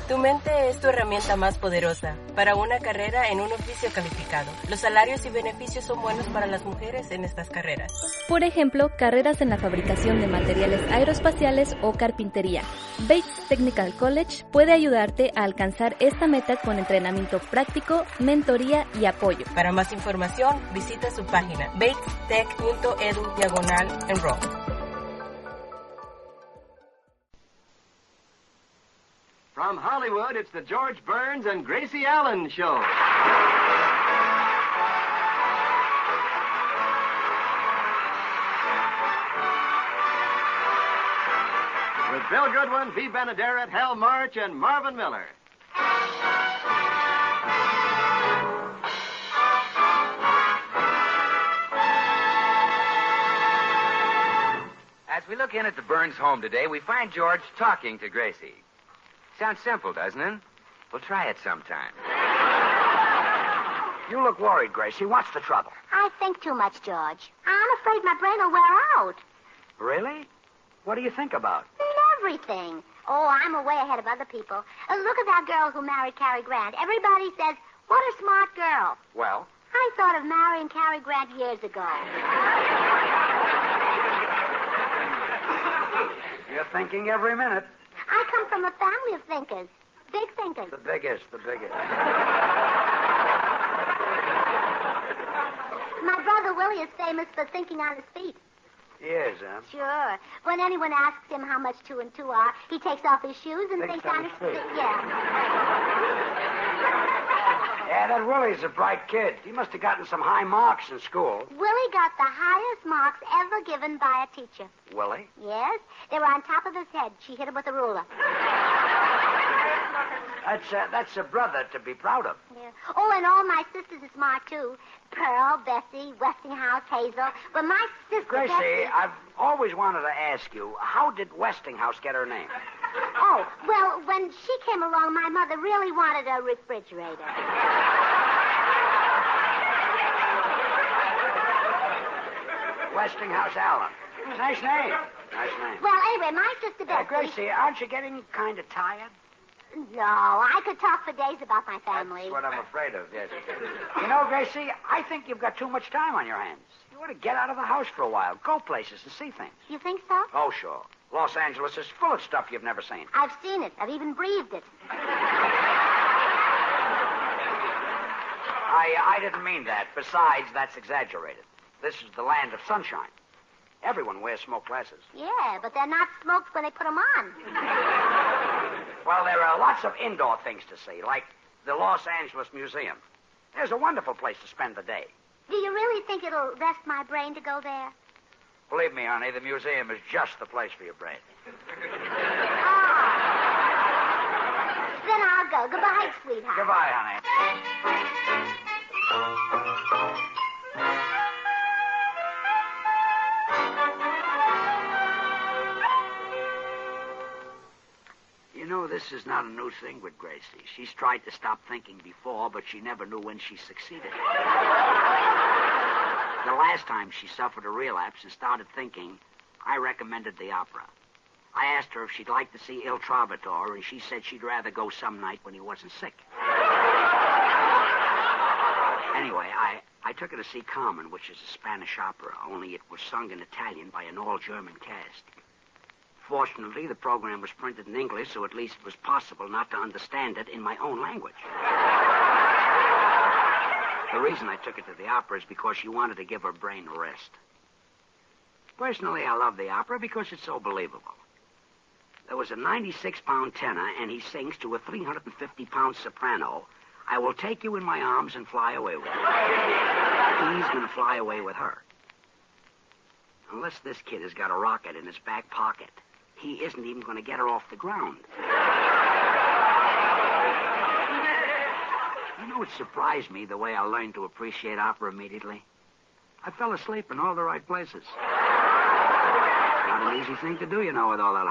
Tu mente es tu herramienta más poderosa para una carrera en un oficio calificado. Los salarios y beneficios son buenos para las mujeres en estas carreras. Por ejemplo, carreras en la fabricación de materiales aeroespaciales o carpintería. Bates Technical College puede ayudarte a alcanzar esta meta con entrenamiento práctico, mentoría y apoyo. Para más información, visita su página batestech.edu/enroll. From Hollywood, it's the George Burns and Gracie Allen Show. With Bill Goodwin, Bea Benaderet, Hal March, and Marvin Miller. As we look in at the Burns home today, we find George talking to Gracie. Sounds simple, doesn't it? We'll try it sometime. You look worried, Gracie. What's the trouble? I think too much, George. I'm afraid my brain will wear out. Really? What do you think about? Everything. Oh, I'm way ahead of other people. Look at that girl who married Cary Grant. Everybody says, what a smart girl. Well? I thought of marrying Cary Grant years ago. You're thinking every minute. I come from a family of thinkers. Big thinkers. The biggest. My brother Willie is famous for thinking on his feet. He is, huh? Sure. When anyone asks him how much 2 and 2 are, he takes off his shoes and thinks on his feet. Yeah. Yeah, that Willie's a bright kid. He must have gotten some high marks in school. Willie got the highest marks ever given by a teacher. Willie? Yes. They were on top of his head. She hit him with a ruler. That's a brother to be proud of. Yeah. Oh, and all my sisters are smart, too. Pearl, Bessie, Westinghouse, Hazel. But my sister... Gracie, Bessie... I've always wanted to ask you, how did Westinghouse get her name? Oh, well, when she came along, my mother really wanted a refrigerator. Westinghouse Allen. Nice name. Well, anyway, my sister Bessie... Gracie, aren't you getting kind of tired? No, I could talk for days about my family. That's what I'm afraid of, yes. You know, Gracie, I think you've got too much time on your hands. You ought to get out of the house for a while, go places and see things. You think so? Oh, sure. Los Angeles is full of stuff you've never seen. I've seen it. I've even breathed it. I didn't mean that. Besides, that's exaggerated. This is the land of sunshine. Everyone wears smoke glasses. Yeah, but they're not smoked when they put them on. Well, there are lots of indoor things to see, like the Los Angeles Museum. There's a wonderful place to spend the day. Do you really think it'll rest my brain to go there? Believe me, honey, the museum is just the place for your brain. Then I'll go. Goodbye, sweetheart. Goodbye, honey. You know, this is not a new thing with Gracie. She's tried to stop thinking before, but she never knew when she succeeded. The last time she suffered a relapse and started thinking, I recommended the opera. I asked her if she'd like to see Il Trovatore, and she said she'd rather go some night when he wasn't sick. Anyway, I took her to see Carmen, which is a Spanish opera, only it was sung in Italian by an all-German cast. Fortunately, the program was printed in English, so at least it was possible not to understand it in my own language. The reason I took her to the opera is because she wanted to give her brain a rest. Personally, I love the opera because it's so believable. There was a 96-pound tenor, and he sings to a 350-pound soprano, I will take you in my arms and fly away with you. He's going to fly away with her. Unless this kid has got a rocket in his back pocket, he isn't even going to get her off the ground. You know, it surprised me the way I learned to appreciate opera immediately. I fell asleep in all the right places. Not an easy thing to do, you know, with all that